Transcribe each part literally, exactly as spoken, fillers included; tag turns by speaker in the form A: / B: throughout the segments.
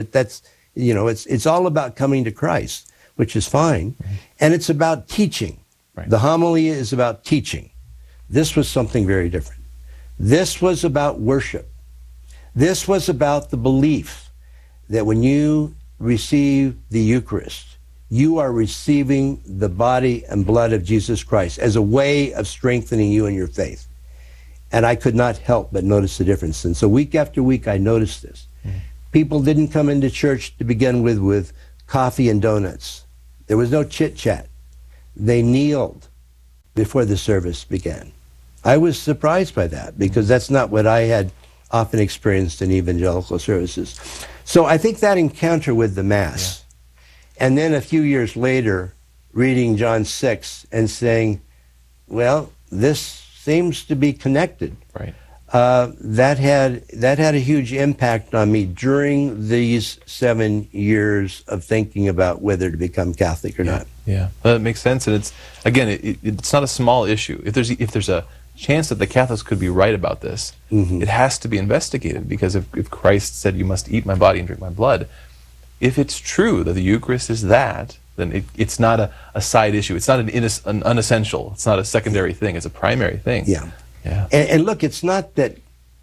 A: but that's, you know, it's it's all about coming to Christ, which is fine. Mm-hmm. And it's about teaching. Right. The homily is about teaching. This was something very different. This was about worship. This was about the belief that when you receive the Eucharist, you are receiving the body and blood of Jesus Christ as a way of strengthening you in your faith. And I could not help but notice the difference. And so week after week, I noticed this. Mm-hmm. People didn't come into church to begin with with coffee and donuts. There was no chit-chat. They kneeled before the service began. I was surprised by that because that's not what I had often experienced in evangelical services. So I think that encounter with the Mass, yeah. and then a few years later, reading John six and saying, well, this seems to be connected.
B: Right.
A: Uh, that had that had a huge impact on me during these seven years of thinking about whether to become Catholic or
B: yeah.
A: not.
B: Yeah, well, that makes sense, and it's again, it, it's not a small issue. If there's if there's a chance that the Catholics could be right about this, mm-hmm. it has to be investigated, because if, if Christ said, "You must eat my body and drink my blood," if it's true that the Eucharist is that, then it, it's not a, a side issue. It's not an, inis, an unessential. It's not a secondary thing. It's a primary thing.
A: Yeah.
B: Yeah.
A: And, and look, it's not that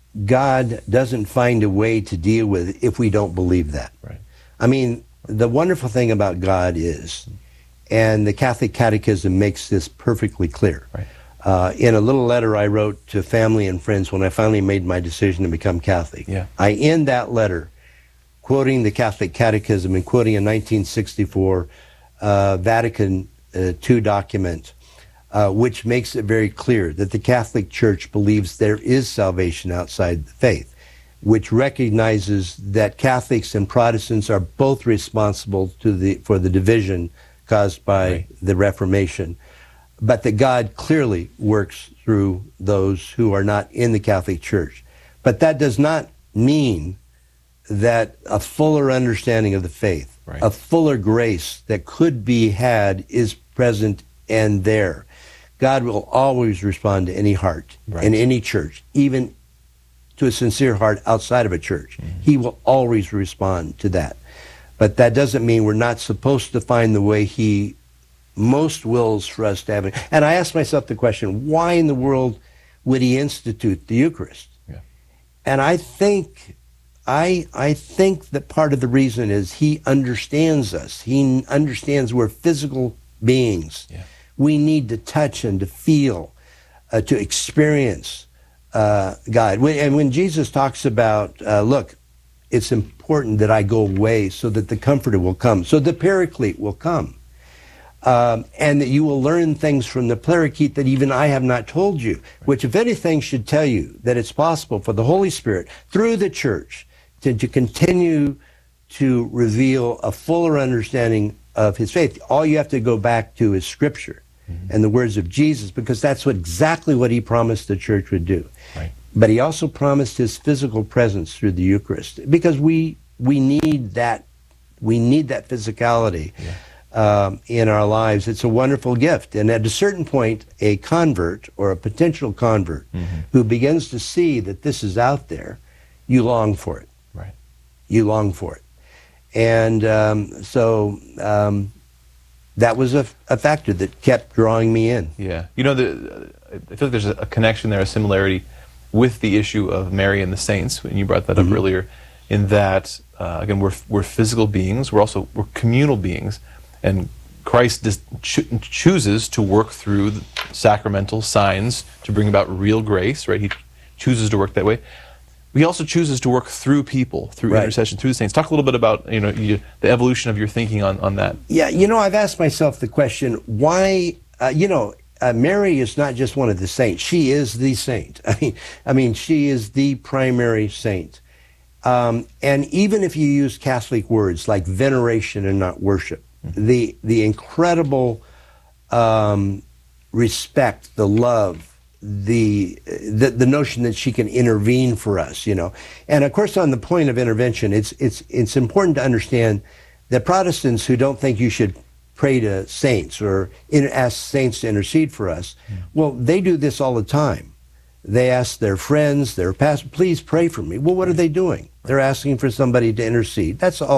A: God doesn't find a way to deal with it if we don't believe that.
B: Right.
A: I mean, the wonderful thing about God is, and the Catholic Catechism makes this perfectly clear.
B: Right.
A: Uh, in a little letter I wrote to family and friends when I finally made my decision to become Catholic,
B: yeah.
A: I end that letter quoting the Catholic Catechism and quoting a nineteen sixty-four uh, Vatican uh, two document, uh, which makes it very clear that the Catholic Church believes there is salvation outside the faith, which recognizes that Catholics and Protestants are both responsible to the for the division caused by
B: right.
A: the Reformation, but that God clearly works through those who are not in the Catholic Church. But that does not mean that a fuller understanding of the faith,
B: right.
A: a fuller grace that could be had is present and there. God will always respond to any heart
B: right.
A: in any church, even to a sincere heart outside of a church. Mm-hmm. He will always respond to that. But that doesn't mean we're not supposed to find the way he most wills for us to have it. And I asked myself the question, why in the world would he institute the Eucharist?
B: Yeah.
A: And I think I I think that part of the reason is he understands us. He understands we're physical beings.
B: Yeah.
A: We need to touch and to feel, uh, to experience uh, God. When, and when Jesus talks about, uh, look, it's important that I go away so that the Comforter will come, so the Paraclete will come, um, and that you will learn things from the Paraclete that even I have not told you, which if anything should tell you that it's possible for the Holy Spirit through the Church to, to continue to reveal a fuller understanding of his faith. All you have to go back to is Scripture mm-hmm. and the words of Jesus, because that's what exactly what he promised the Church would do.
B: Right.
A: But he also promised his physical presence through the Eucharist, because we we need that we need that physicality yeah. um, in our lives. It's a wonderful gift, and at a certain point, a convert or a potential convert mm-hmm. who begins to see that this is out there, you long for it.
B: Right.
A: You long for it, and um, so um, that was a, a factor that kept drawing me in.
B: Yeah, you know, the, I feel like there's a connection there, a similarity with the issue of Mary and the saints, and you brought that mm-hmm. up earlier, in that, uh, again, we're, we're physical beings, we're also we're communal beings, and Christ dis- cho- chooses to work through the sacramental signs to bring about real grace, right? He chooses to work that way. He also chooses to work through people, through right. intercession, through the saints. Talk a little bit about, you know, you, the evolution of your thinking on, on that.
A: Yeah, you know, I've asked myself the question, why, uh, you know, Uh, Mary is not just one of the saints. She is the saint. I mean, I mean, she is the primary saint. Um, and even if you use Catholic words like veneration and not worship, mm-hmm. the the incredible um, respect, the love, the, the the notion that she can intervene for us, you know. And of course, on the point of intervention, it's it's it's important to understand that Protestants who don't think you should pray to saints or inter- ask saints to intercede for us. Yeah. Well, they do this all the time. They ask their friends, their pastors, please pray for me. Well, what are they doing? They're asking for somebody to intercede. That's all.